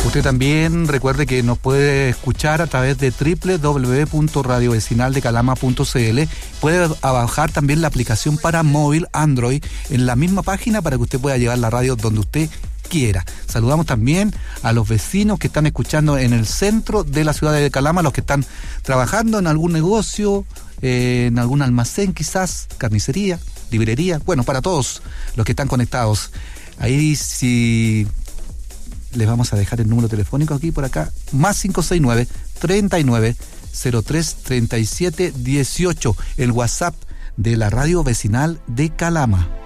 Usted también recuerde que nos puede escuchar a través de www.radiovecinaldecalama.cl. Puede bajar también la aplicación para móvil Android en la misma página para que usted pueda llevar la radio donde usted quiera. Saludamos también a los vecinos que están escuchando en el centro de la ciudad de Calama, los que están trabajando en algún negocio, en algún almacén quizás, carnicería, librería, bueno, para todos los que están conectados. Ahí sí les vamos a dejar el número telefónico aquí por acá, más 569-3903-3718, el WhatsApp de la radio vecinal de Calama.